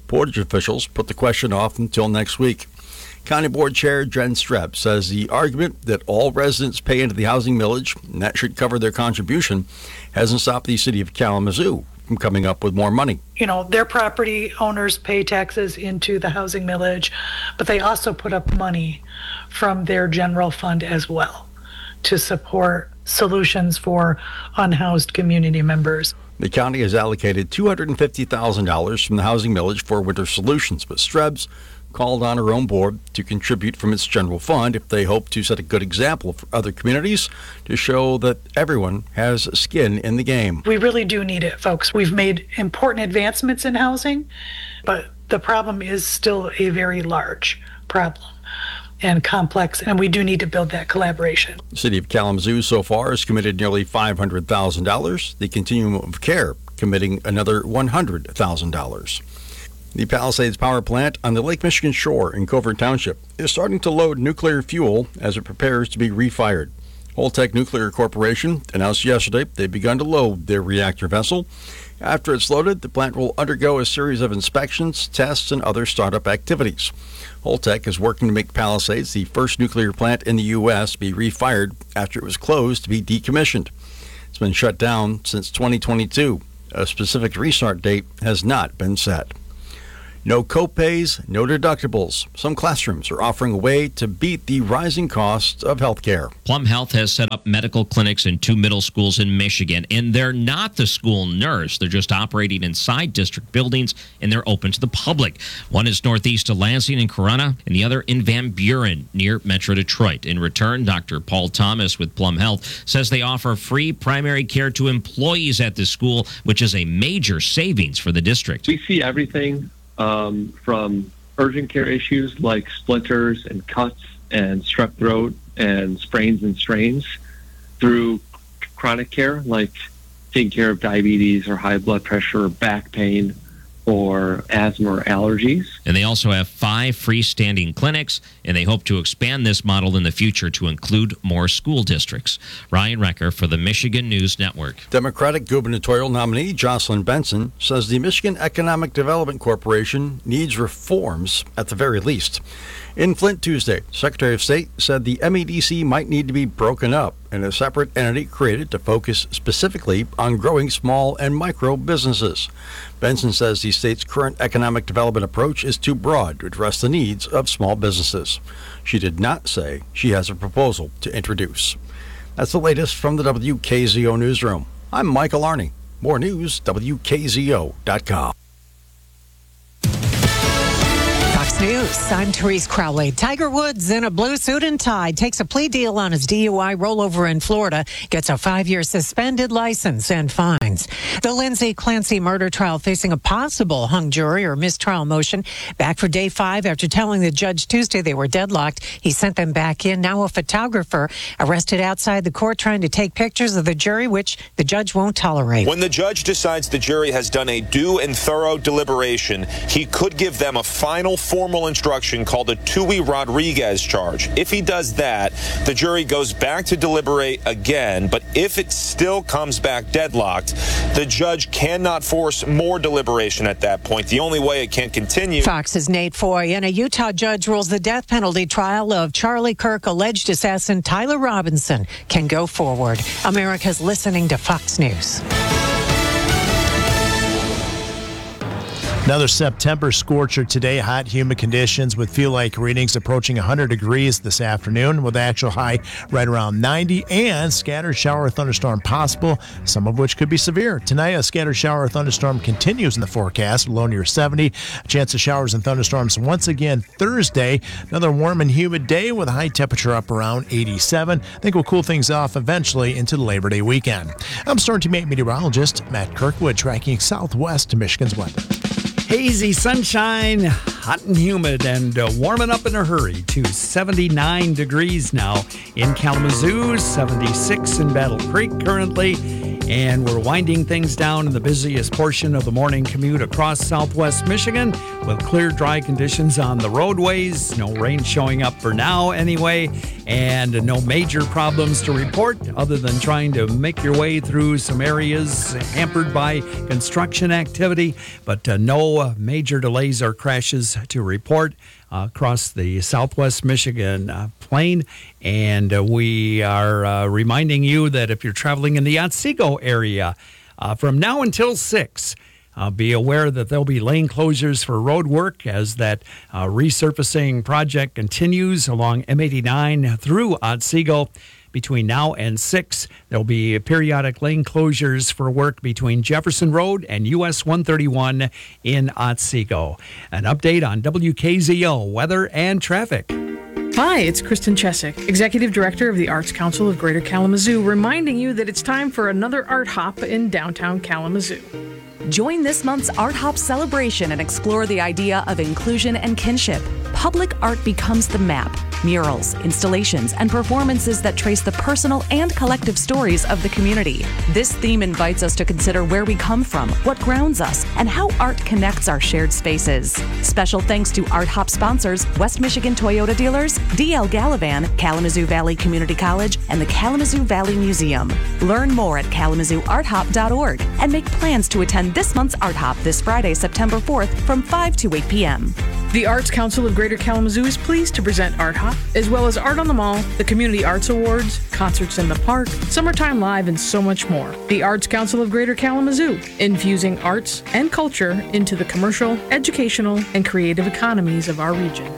[SPEAKER 1] Portage officials put the question off until next week. County Board Chair Jen Strepp says the argument that all residents pay into the housing millage and that should cover their contribution hasn't stopped the city of Kalamazoo from coming up with more money.
[SPEAKER 2] You know, their property owners pay taxes into the housing millage, but they also put up money from their general fund as well to support solutions for unhoused community members.
[SPEAKER 1] The county has allocated two hundred fifty thousand dollars from the housing millage for winter solutions, but Strebbs called on her own board to contribute from its general fund if they hope to set a good example for other communities to show that everyone has skin in the game.
[SPEAKER 2] We really do need it, folks. We've made important advancements in housing, but the problem is still a very large problem and complex, and we do need to build that collaboration.
[SPEAKER 1] The city of Kalamazoo so far has committed nearly five hundred thousand dollars. The Continuum of Care committing another one hundred thousand dollars. The Palisades Power Plant on the Lake Michigan shore in Covert Township is starting to load nuclear fuel as it prepares to be refired. Holtec Nuclear Corporation announced yesterday they've begun to load their reactor vessel. After it's loaded, the plant will undergo a series of inspections, tests, and other startup activities. Holtec is working to make Palisades the first nuclear plant in the U S to be refired after it was closed to be decommissioned. It's been shut down since twenty twenty-two. A specific restart date has not been set. No copays, no deductibles. Some classrooms are offering a way to beat the rising costs of health care.
[SPEAKER 4] Plum Health has set up medical clinics in two middle schools in Michigan, and they're not the school nurse. They're just operating inside district buildings, and they're open to the public. One is northeast of Lansing and Corunna, and the other in Van Buren near Metro Detroit. In return, Doctor Paul Thomas with Plum Health says they offer free primary care to employees at the school, which is a major savings for the district.
[SPEAKER 23] We see everything Um, from urgent care issues like splinters and cuts and strep throat and sprains and strains through chronic care like taking care of diabetes or high blood pressure or back pain or asthma or allergies.
[SPEAKER 4] And they also have five freestanding clinics, and they hope to expand this model in the future to include more school districts. Ryan Recker for the Michigan News Network.
[SPEAKER 1] Democratic gubernatorial nominee Jocelyn Benson says the Michigan Economic Development Corporation needs reforms at the very least. In Flint Tuesday, Secretary of State said the M E D C might need to be broken up and a separate entity created to focus specifically on growing small and micro businesses. Benson says the state's current economic development approach is too broad to address the needs of small businesses. She did not say she has a proposal to introduce. That's the latest from the W K Z O Newsroom. I'm Michael Arney. More news, W K Z O dot com.
[SPEAKER 24] Fox News, I'm Therese Crowley. Tiger Woods in a blue suit and tie takes a plea deal on his D U I rollover in Florida, gets a five-year suspended license and fines. The Lindsay Clancy murder trial facing a possible hung jury or mistrial motion back for day five after telling the judge Tuesday they were deadlocked. He sent them back in. Now a photographer arrested outside the court trying to take pictures of the jury, which the judge won't tolerate.
[SPEAKER 25] When the judge decides the jury has done a due and thorough deliberation, he could give them a final formal instruction called a Tui Rodriguez charge. If he does that, the jury goes back to deliberate again, but if it still comes back deadlocked, the judge cannot force more deliberation at that point. The only way it can continue.
[SPEAKER 24] Fox's Nate Foy and a Utah judge rules the death penalty trial of Charlie Kirk alleged assassin Tyler Robinson can go forward. America's listening to Fox News.
[SPEAKER 5] Another September scorcher today. Hot, humid conditions with feel-like readings approaching one hundred degrees this afternoon with actual high right around ninety and scattered shower or thunderstorm possible, some of which could be severe. Tonight, a scattered shower or thunderstorm continues in the forecast, low near seventy. A chance of showers and thunderstorms once again Thursday. Another warm and humid day with a high temperature up around eighty-seven. I think we'll cool things off eventually into the Labor Day weekend. I'm Storm Team eight meteorologist Matt Kirkwood tracking southwest Michigan's weather.
[SPEAKER 6] Hazy sunshine, hot and humid, and uh, warming up in a hurry to seventy-nine degrees now in Kalamazoo, seventy-six in Battle Creek currently, And we're winding things down in the busiest portion of the morning commute across southwest Michigan with clear, dry conditions on the roadways. No rain showing up for now anyway, and no major problems to report other than trying to make your way through some areas hampered by construction activity, but uh, no major delays or crashes to report uh, across the southwest Michigan uh, plain. And uh, we are uh, reminding you that if you're traveling in the Otsego area uh, from now until six, Uh, be aware that there'll be lane closures for road work as that uh, resurfacing project continues along M eighty-nine through Otsego. Between now and six, there'll be periodic lane closures for work between Jefferson Road and U S one thirty-one in Otsego. An update on W K Z O weather and traffic.
[SPEAKER 3] Hi, it's Kristen Chesick, Executive Director of the Arts Council of Greater Kalamazoo, reminding you that it's time for another art hop in downtown Kalamazoo.
[SPEAKER 7] Join this month's Art Hop celebration and explore the idea of inclusion and kinship. Public art becomes the map. Murals, installations, and performances that trace the personal and collective stories of the community. This theme invites us to consider where we come from, what grounds us, and how art connects our shared spaces. Special thanks to Art Hop sponsors West Michigan Toyota dealers, D L Gallivan, Kalamazoo Valley Community College, and the Kalamazoo Valley Museum. Learn more at kalamazoo art hop dot org and make plans to attend this month's Art Hop this Friday, September fourth from five to eight p.m.
[SPEAKER 3] The Arts Council of Greater Kalamazoo is pleased to present Art Hop, as well as Art on the Mall, the Community Arts Awards, concerts in the park, Summertime Live, and so much more. The Arts Council of Greater Kalamazoo, infusing arts and culture into the commercial, educational, and creative economies of our region.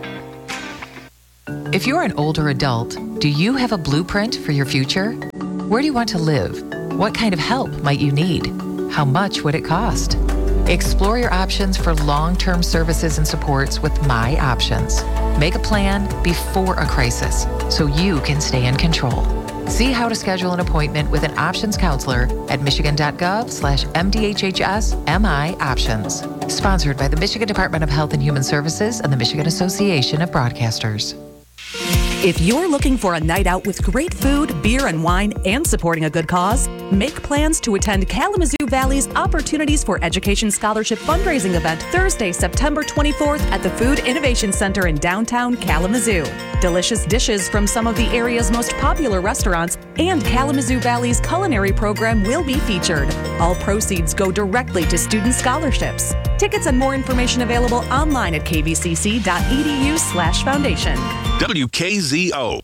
[SPEAKER 8] If you're an older adult, do you have a blueprint for your future? Where do you want to live? What kind of help might you need? How much would it cost? Explore your options for long-term services and supports with My Options. Make a plan before a crisis so you can stay in control. See how to schedule an appointment with an options counselor at michigan.gov slash MDHHS MI Options. Sponsored by the Michigan Department of Health and Human Services and the Michigan Association of Broadcasters.
[SPEAKER 7] If you're looking for a night out with great food, beer, and wine, and supporting a good cause, make plans to attend Kalamazoo Valley's Opportunities for Education Scholarship fundraising event Thursday, September twenty-fourth at the Food Innovation Center in downtown Kalamazoo. Delicious dishes from some of the area's most popular restaurants and Kalamazoo Valley's culinary program will be featured. All proceeds go directly to student scholarships. Tickets and more information available online at kvcc.edu slash foundation.
[SPEAKER 9] W K Z O.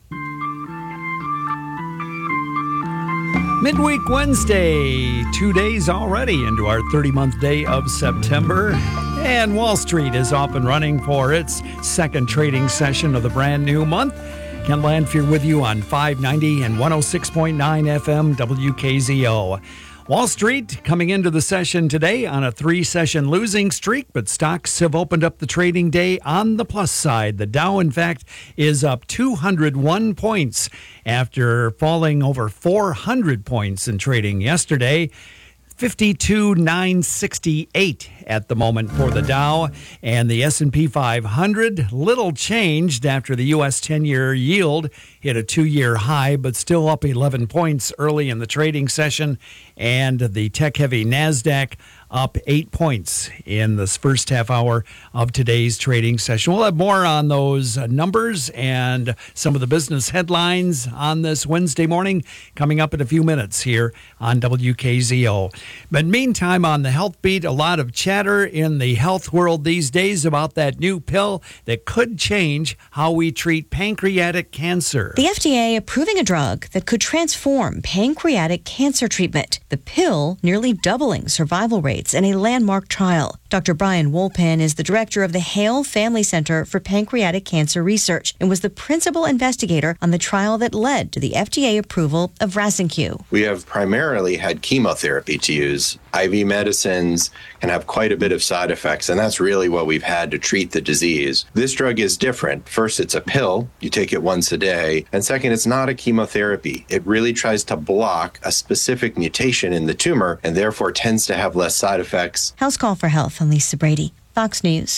[SPEAKER 6] Midweek Wednesday, two days already into our thirty-month day of September, and Wall Street is off and running for its second trading session of the brand new month. Ken Lanfear with you on five ninety and one oh six point nine F M W K Z O. Wall Street coming into the session today on a three-session losing streak, but stocks have opened up the trading day on the plus side. The Dow, in fact, is up two hundred one points after falling over four hundred points in trading yesterday. fifty-two nine sixty-eight at the moment for the Dow, and the S and P five hundred little changed after the U S ten-year yield hit a two-year high, but still up eleven points early in the trading session, and the tech-heavy NASDAQ up eight points in this first half hour of today's trading session. We'll have more on those numbers and some of the business headlines on this Wednesday morning coming up in a few minutes here on W K Z O. But meantime, on the health beat, a lot of chatter in the health world these days about that new pill that could change how we treat pancreatic cancer.
[SPEAKER 10] The F D A approving a drug that could transform pancreatic cancer treatment. The pill nearly doubling survival rates in a landmark trial. Doctor Brian Wolpan is the director of the Hale Family Center for Pancreatic Cancer Research and was the principal investigator on the trial that led to the F D A approval of Rasenq.
[SPEAKER 12] We have primarily had chemotherapy to use. I V medicines can have quite a bit of side effects, and that's really what we've had to treat the disease. This drug is different. First, it's a pill. You take it once a day. And second, it's not a chemotherapy. It really tries to block a specific mutation in the tumor and therefore tends to have less side effects.
[SPEAKER 10] House Call for Health. I'm Lisa Brady, Fox News.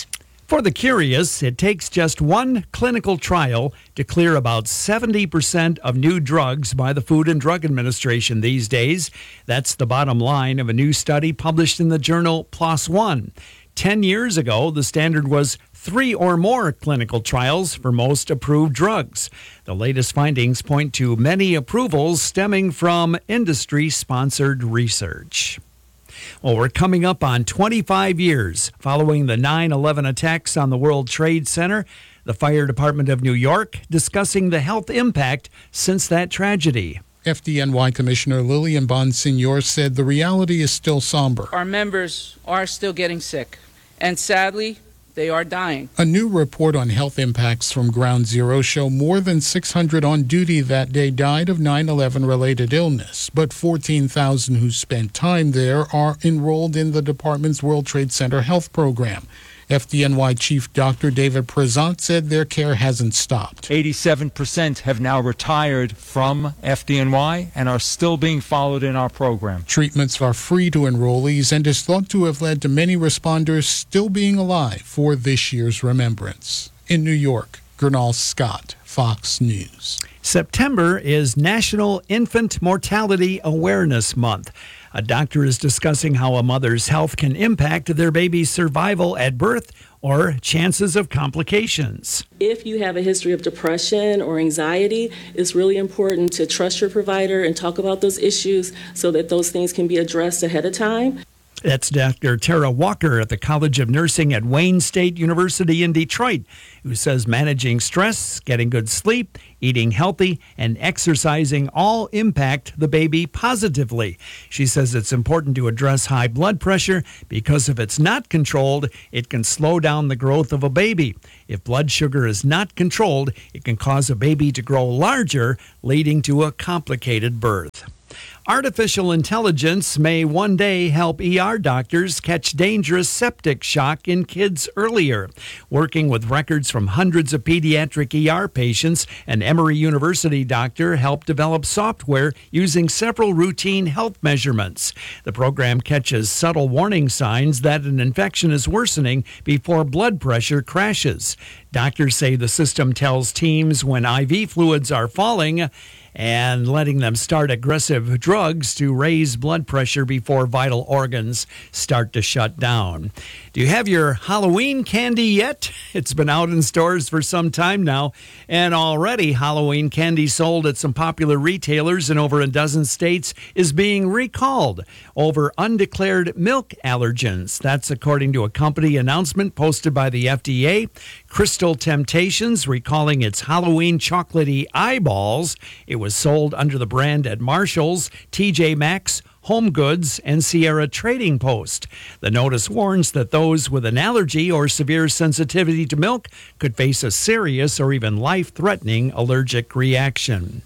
[SPEAKER 6] For the curious, it takes just one clinical trial to clear about seventy percent of new drugs by the Food and Drug Administration these days. That's the bottom line of a new study published in the journal PLOS One. Ten years ago, the standard was three or more clinical trials for most approved drugs. The latest findings point to many approvals stemming from industry-sponsored research. Well, we're coming up on twenty-five years following the nine eleven attacks on the World Trade Center. The Fire Department of New York discussing the health impact since that tragedy.
[SPEAKER 11] F D N Y Commissioner Lillian Bonsignor said the reality is still somber.
[SPEAKER 13] Our members are still getting sick, and sadly, they are dying.
[SPEAKER 11] A new report on health impacts from Ground Zero show more than six hundred on duty that day died of nine eleven related illness, but fourteen thousand who spent time there are enrolled in the department's World Trade Center health program. F D N Y Chief Doctor David Prezant said their care hasn't stopped.
[SPEAKER 14] eighty-seven percent have now retired from F D N Y and are still being followed in our program.
[SPEAKER 11] Treatments are free to enrollees and is thought to have led to many responders still being alive for this year's remembrance. In New York, Gernal Scott, Fox News.
[SPEAKER 6] September is National Infant Mortality Awareness Month. A doctor is discussing how a mother's health can impact their baby's survival at birth or chances of complications.
[SPEAKER 15] If you have a history of depression or anxiety, it's really important to trust your provider and talk about those issues so that those things can be addressed ahead of time.
[SPEAKER 6] That's Doctor Tara Walker at the College of Nursing at Wayne State University in Detroit, who says managing stress, getting good sleep, eating healthy, and exercising all impact the baby positively. She says it's important to address high blood pressure because if it's not controlled, it can slow down the growth of a baby. If blood sugar is not controlled, it can cause a baby to grow larger, leading to a complicated birth. Artificial intelligence may one day help E R doctors catch dangerous septic shock in kids earlier. Working with records from hundreds of pediatric E R patients, an Emory University doctor helped develop software using several routine health measurements. The program catches subtle warning signs that an infection is worsening before blood pressure crashes. Doctors say the system tells teams when I V fluids are falling and letting them start aggressive drugs to raise blood pressure before vital organs start to shut down. Do you have your Halloween candy yet? It's been out in stores for some time now, and already Halloween candy sold at some popular retailers in over a dozen states is being recalled over undeclared milk allergens. That's according to a company announcement posted by the F D A. Crystal Temptations recalling its Halloween chocolatey eyeballs. It was sold under the brand at Marshall's, T J Maxx, Home Goods, and Sierra Trading Post. The notice warns that those with an allergy or severe sensitivity to milk could face a serious or even life-threatening allergic reaction.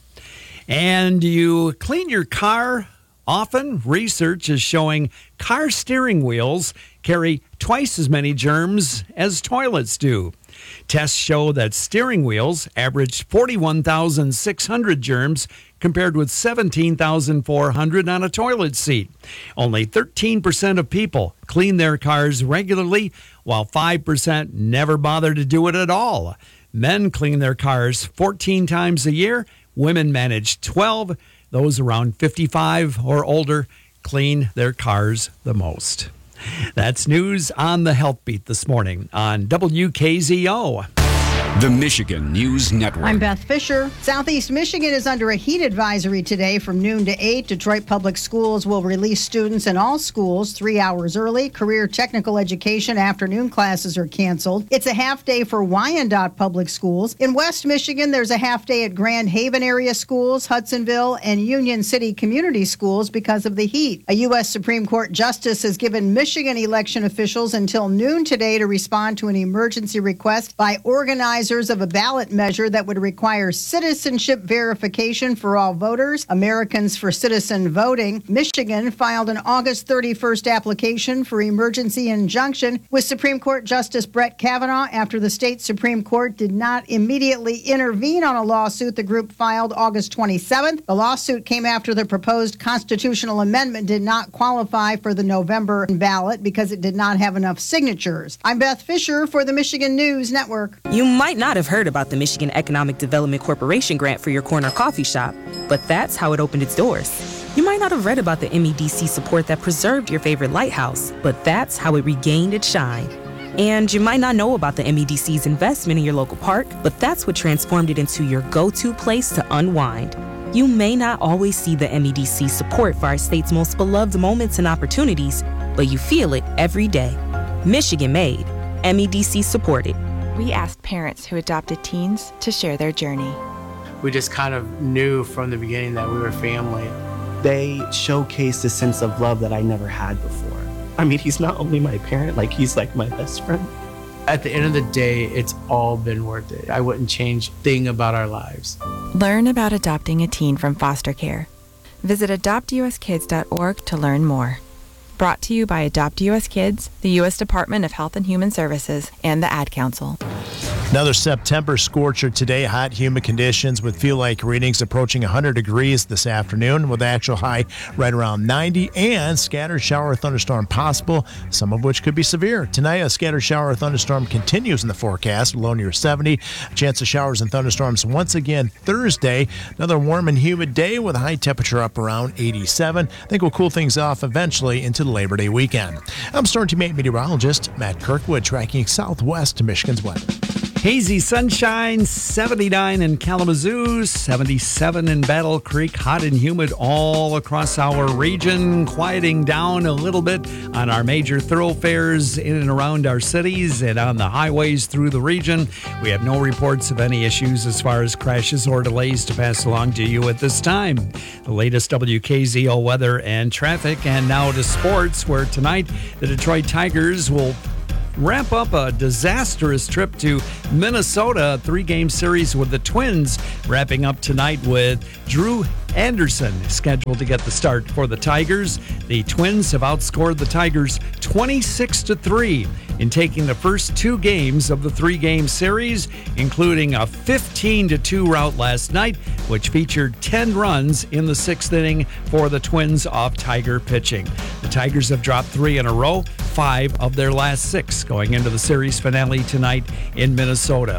[SPEAKER 6] And you clean your car often? Research is showing car steering wheels carry twice as many germs as toilets do. Tests show that steering wheels averaged forty-one thousand six hundred germs compared with seventeen thousand four hundred on a toilet seat. Only thirteen percent of people clean their cars regularly, while five percent never bother to do it at all. Men clean their cars fourteen times a year. Women manage twelve. Those around fifty-five or older clean their cars the most. That's news on the Health Beat this morning on W K Z O.
[SPEAKER 17] The Michigan News Network.
[SPEAKER 26] I'm Beth Fisher. Southeast Michigan is under a heat advisory today from noon to eight. Detroit Public Schools will release students in all schools three hours early. Career technical education afternoon classes are canceled. It's a half day for Wyandotte Public Schools. In West Michigan, there's a half day at Grand Haven area schools, Hudsonville, and Union City Community Schools because of the heat. A U S Supreme Court justice has given Michigan election officials until noon today to respond to an emergency request by organized organizers of a ballot measure that would require citizenship verification for all voters, Americans for Citizen Voting. Michigan filed an August thirty-first application for emergency injunction with Supreme Court Justice Brett Kavanaugh after the state Supreme Court did not immediately intervene on a lawsuit the group filed August twenty-seventh. The lawsuit came after the proposed constitutional amendment did not qualify for the November ballot because it did not have enough signatures. I'm Beth Fisher for the Michigan News Network.
[SPEAKER 16] You might not have heard about the Michigan Economic Development Corporation grant for your corner coffee shop, but that's how it opened its doors. You might not have read about the M E D C support that preserved your favorite lighthouse, but that's how it regained its shine. And you might not know about the M E D C's investment in your local park, but that's what transformed it into your go-to place to unwind. You may not always see the M E D C support for our state's most beloved moments and opportunities, but you feel it every day. Michigan made, M E D C supported.
[SPEAKER 18] We asked parents who adopted teens to share their journey.
[SPEAKER 19] We just kind of knew from the beginning that we were family.
[SPEAKER 20] They showcased a sense of love that I never had before. I mean, he's not only my parent, like he's like my best friend.
[SPEAKER 19] At the end of the day, it's all been worth it. I wouldn't change a thing about our lives.
[SPEAKER 18] Learn about adopting a teen from foster care. Visit adopt u s kids dot org to learn more. Brought to you by Adopt U S Kids, the U S Department of Health and Human Services, and the Ad Council.
[SPEAKER 5] Another September scorcher today. Hot, humid conditions with feel-like readings approaching one hundred degrees this afternoon with actual high right around ninety and scattered shower or thunderstorm possible, some of which could be severe. Tonight, a scattered shower or thunderstorm continues in the forecast, low near seventy. A chance of showers and thunderstorms once again Thursday. Another warm and humid day with a high temperature up around eighty-seven. I think we'll cool things off eventually into the Labor Day weekend. I'm Storm Team eight meteorologist Matt Kirkwood tracking southwest to Michigan's weather.
[SPEAKER 6] Hazy sunshine, seventy-nine in Kalamazoo, seventy-seven in Battle Creek. Hot and humid all across our region, quieting down a little bit on our major thoroughfares in and around our cities and on the highways through the region. We have no reports of any issues as far as crashes or delays to pass along to you at this time. The latest W K Z O weather and traffic, and now to sports, where tonight the Detroit Tigers will wrap up a disastrous trip to Minnesota, a three-game series with the Twins, wrapping up tonight with Drew Anderson scheduled to get the start for the Tigers. The Twins have outscored the Tigers twenty-six to three in taking the first two games of the three-game series, including a fifteen to two rout last night, which featured ten runs in the sixth inning for the Twins off Tiger pitching. The Tigers have dropped three in a row, five of their last six going into the series finale tonight in Minnesota.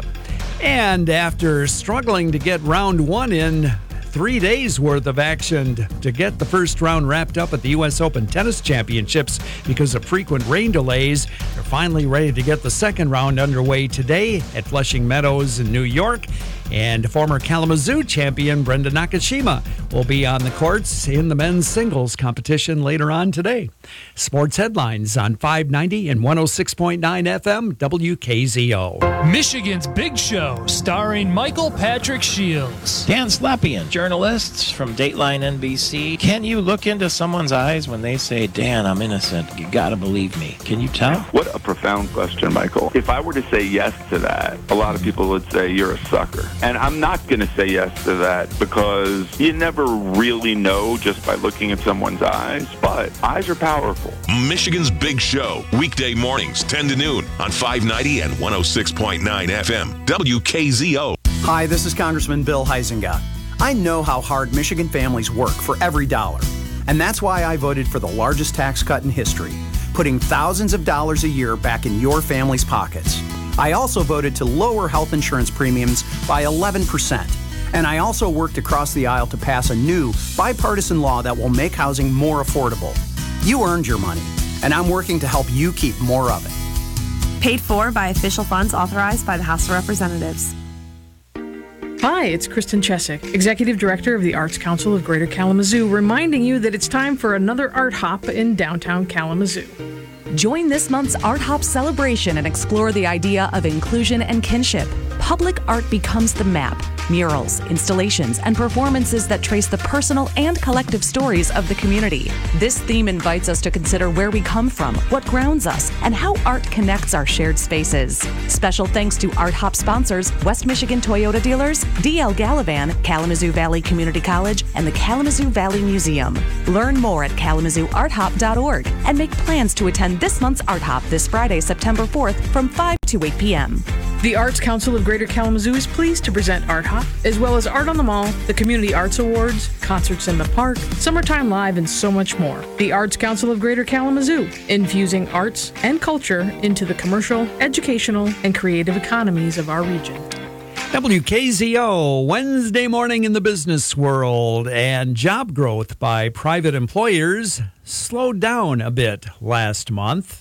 [SPEAKER 6] And after struggling to get round one in three days worth of action to get the first round wrapped up at the U S Open Tennis Championships because of frequent rain delays, they're finally ready to get the second round underway today at Flushing Meadows in New York. And former Kalamazoo champion Brenda Nakashima will be on the courts in the men's singles competition later on today. Sports headlines on five ninety and one oh six point nine F M W K Z O.
[SPEAKER 21] Michigan's Big Show, starring Michael Patrick Shields.
[SPEAKER 22] Dan Slepian, journalists from Dateline N B C. Can you look into someone's eyes when they say, Dan, I'm innocent? You gotta believe me. Can you tell?
[SPEAKER 27] What a profound question, Michael. If I were to say yes to that, a lot of people would say you're a sucker. And I'm not going to say yes to that because you never really know just by looking at someone's eyes. But eyes are powerful.
[SPEAKER 9] Michigan's Big Show, weekday mornings, ten to noon on five ninety and one oh six point nine F M W K Z O.
[SPEAKER 28] Hi, this is Congressman Bill Huizenga. I know how hard Michigan families work for every dollar. And that's why I voted for the largest tax cut in history, putting thousands of dollars a year back in your family's pockets. I also voted to lower health insurance premiums by eleven percent. And I also worked across the aisle to pass a new bipartisan law that will make housing more affordable. You earned your money, and I'm working to help you keep more of it.
[SPEAKER 29] Paid for by official funds authorized by the House of Representatives.
[SPEAKER 3] Hi, it's Kristen Chesick, Executive Director of the Arts Council of Greater Kalamazoo, reminding you that it's time for another art hop in downtown Kalamazoo.
[SPEAKER 7] Join this month's Art Hop celebration and explore the idea of inclusion and kinship. public art becomes the map. Murals, installations, and performances that trace the personal and collective stories of the community. This theme invites us to consider where we come from, what grounds us, and how art connects our shared spaces. Special thanks to Art Hop sponsors West Michigan Toyota dealers, D L Gallivan, Kalamazoo Valley Community College, and the Kalamazoo Valley Museum. Learn more at kalamazoo art hop dot org and make plans to attend this month's Art Hop this Friday, September fourth from five to eight p.m.
[SPEAKER 3] The Arts Council of Greater Kalamazoo is pleased to present Art Hop, as well as Art on the Mall, the Community Arts Awards, Concerts in the Park, Summertime Live, and so much more. The Arts Council of Greater Kalamazoo, infusing arts and culture into the commercial, educational, and creative economies of our region.
[SPEAKER 6] W K Z O, Wednesday morning in the business world, and job growth by private employers slowed down a bit last month.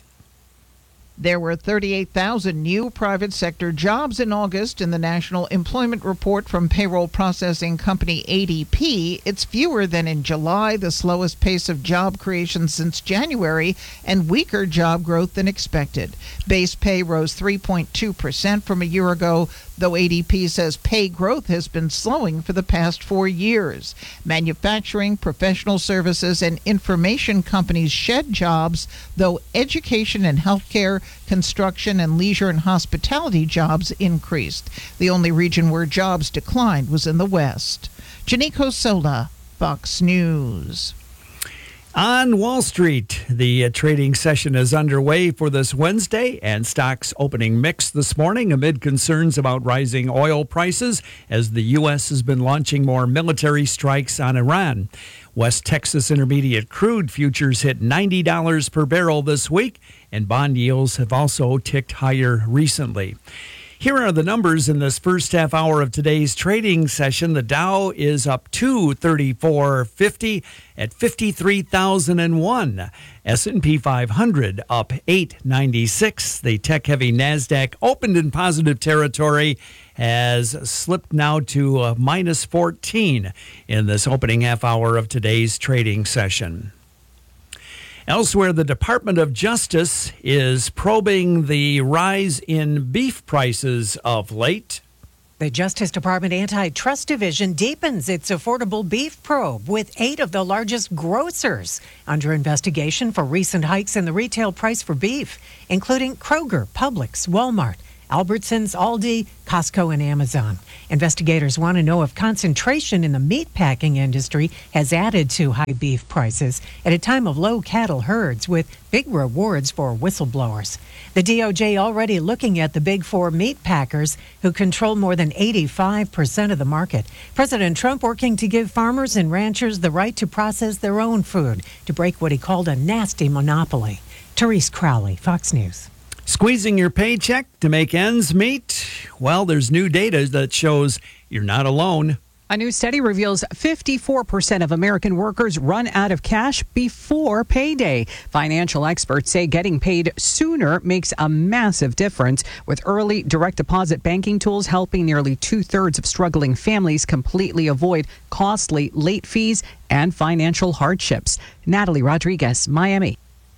[SPEAKER 1] There were thirty-eight thousand new private sector jobs in August in the National Employment Report from payroll processing company A D P. It's fewer than in July, the slowest pace of job creation since January, and weaker job growth than expected. Base pay rose three point two percent from a year ago, though A D P says pay growth has been slowing for the past four years. Manufacturing, professional services, and information companies shed jobs, though education and healthcare, construction, and leisure and hospitality jobs increased. The only region where jobs declined was in the West. Janiko Sola, Fox News.
[SPEAKER 6] On Wall Street, the uh, trading session is underway for this Wednesday, and stocks opening mixed this morning amid concerns about rising oil prices as the U S has been launching more military strikes on Iran. West Texas Intermediate crude futures hit ninety dollars per barrel this week, and bond yields have also ticked higher recently. Here are the numbers in this first half hour of today's trading session. The Dow is up two thirty-four fifty at fifty-three thousand one. S and P five hundred up eight ninety-six. The tech-heavy NASDAQ opened in positive territory, has slipped now to uh, minus fourteen in this opening half hour of today's trading session. Elsewhere, the Department of Justice is probing the rise in beef prices of late.
[SPEAKER 2] The Justice Department Antitrust Division deepens its affordable beef probe with eight of the largest grocers under investigation for recent hikes in the retail price for beef, including Kroger, Publix, Walmart, Albertsons, Aldi, Costco, and Amazon. Investigators want to know if concentration in the meatpacking industry has added to high beef prices at a time of low cattle herds with big rewards for whistleblowers. The D O J already looking at the big four meatpackers who control more than eighty-five percent of the market. President Trump working to give farmers and ranchers the right to process their own food to break what he called a nasty monopoly. Therese Crowley, Fox News.
[SPEAKER 6] Squeezing your paycheck to make ends meet? Well, there's new data that shows you're not alone.
[SPEAKER 4] A new study reveals fifty-four percent of American workers run out of cash before payday. Financial experts say getting paid sooner makes a massive difference, with early direct deposit banking tools helping nearly two-thirds of struggling families completely avoid costly late fees and financial hardships. Natalie Rodriguez, Miami.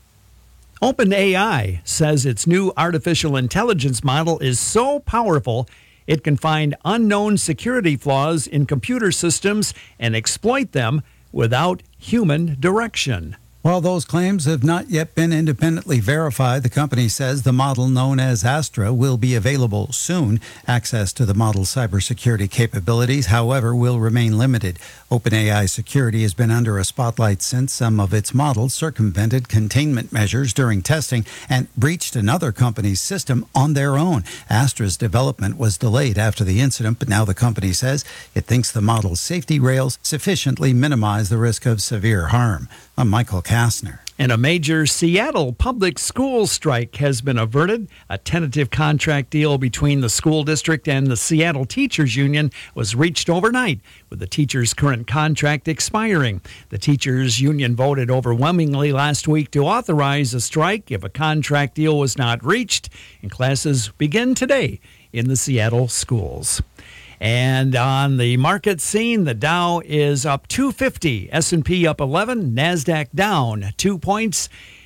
[SPEAKER 6] OpenAI says its new artificial intelligence model is so powerful it can find unknown security flaws in computer systems and exploit them without human direction.
[SPEAKER 8] While those claims have not yet been independently verified, the company says the model known as Astra will be available soon. Access to the model's cybersecurity capabilities, however, will remain limited. OpenAI security has been under a spotlight since some of its models circumvented containment measures during testing and breached another company's system on their own. Astra's development was delayed after the incident, but now the company says it thinks the model's safety rails sufficiently minimize the risk of severe harm. I'm Michael Kastner.
[SPEAKER 6] And a major Seattle public school strike has been averted. A tentative contract deal between the school district and the Seattle Teachers Union was reached overnight, with the teachers' current contract expiring. The Teachers Union voted overwhelmingly last week to authorize a strike if a contract deal was not reached, and classes begin today in the Seattle schools. And on the market scene, the Dow is up two fifty, S and P up eleven, NASDAQ down two points,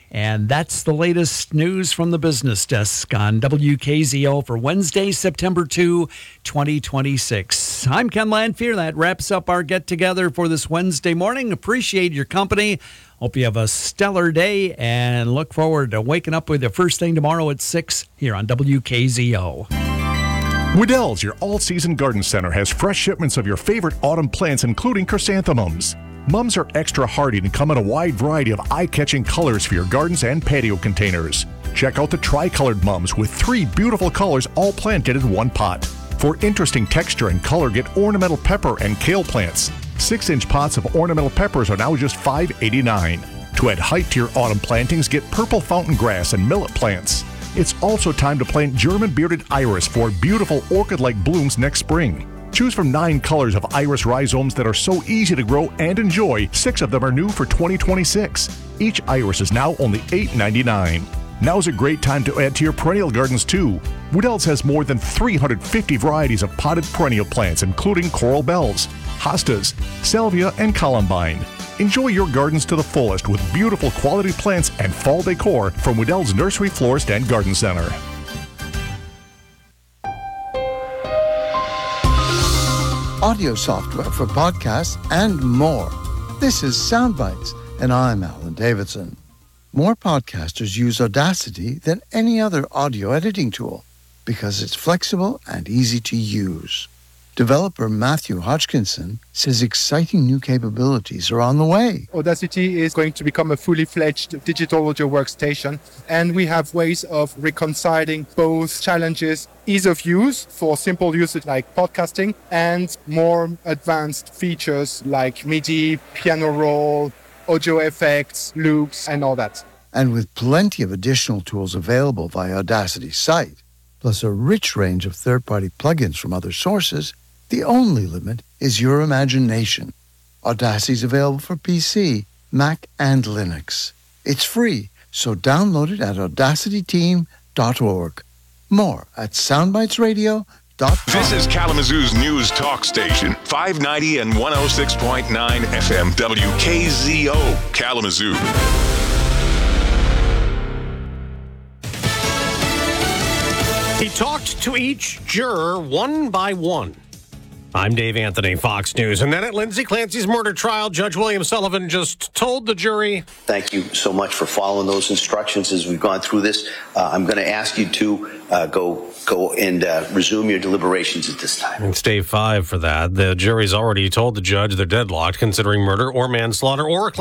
[SPEAKER 6] And that's the latest news from the business desk on W K Z O for Wednesday, September second, twenty twenty-six. I'm Ken Lanfear. That wraps up our get-together for this Wednesday morning. Appreciate your company. Hope you have a stellar day and look forward to waking up with you first thing tomorrow at six here on W K Z O.
[SPEAKER 10] Wedel's, your all-season garden center, has fresh shipments of your favorite autumn plants, including chrysanthemums. Mums are extra hardy and come in a wide variety of eye-catching colors for your gardens and patio containers. Check out the tri-colored mums with three beautiful colors all planted in one pot. For interesting texture and color, get ornamental pepper and kale plants. Six-inch pots of ornamental peppers are now just five dollars and eighty-nine cents. To add height to your autumn plantings, get purple fountain grass and millet plants. It's also time to plant German bearded iris for beautiful orchid-like blooms next spring. Choose from nine colors of iris rhizomes that are so easy to grow and enjoy. Six of them are new for twenty twenty-six. Each iris is now only eight dollars and ninety-nine cents. Now's a great time to add to your perennial gardens, too. Wedel's has more than three hundred fifty varieties of potted perennial plants, including coral bells, hostas, salvia, and columbine. Enjoy your gardens to the fullest with beautiful quality plants and fall decor from Wedel's Nursery, Florist, and Garden Center.
[SPEAKER 11] Audio software for podcasts and more. This is Soundbites, and I'm Alan Davidson. More podcasters use Audacity than any other audio editing tool because it's flexible and easy to use. Developer Matthew Hodgkinson says exciting new capabilities are on the way.
[SPEAKER 12] Audacity is going to become a fully fledged digital audio workstation, and we have ways of reconciling both challenges, ease of use for simple usage like podcasting, and more advanced features like MIDI, piano roll, audio effects, loops, and all that.
[SPEAKER 11] And with plenty of additional tools available via Audacity's site, plus a rich range of third-party plugins from other sources, the only limit is your imagination. Audacity is available for P C, Mac, and Linux. It's free, so download it at audacity team dot org. More at soundbites radio dot com.
[SPEAKER 9] This is Kalamazoo's news talk station, five ninety and one oh six point nine F M W K Z O, Kalamazoo.
[SPEAKER 13] He talked to each juror one by one. I'm Dave Anthony, Fox News. And then at Lindsay Clancy's murder trial, Judge William Sullivan just told the jury,
[SPEAKER 14] thank you so much for following those instructions as we've gone through this. Uh, I'm going to ask you to uh, go go and uh, resume your deliberations at this time.
[SPEAKER 13] It's day five for that. The jury's already told the judge they're deadlocked considering murder or manslaughter or a